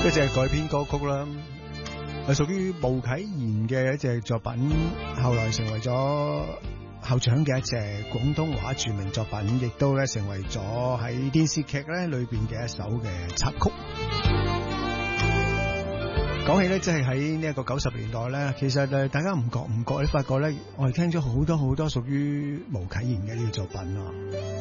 一隻改編歌曲啦，係屬於巫啟賢嘅一隻作品，後來成為咗後獎嘅一隻廣東話著名作品，亦都咧成為咗喺電視劇咧裏邊嘅一首嘅插曲。講起咧，即係喺呢一個90年代咧，其實大家唔覺你發覺咧，我哋聽咗好多屬於巫啟賢嘅呢個作品啊。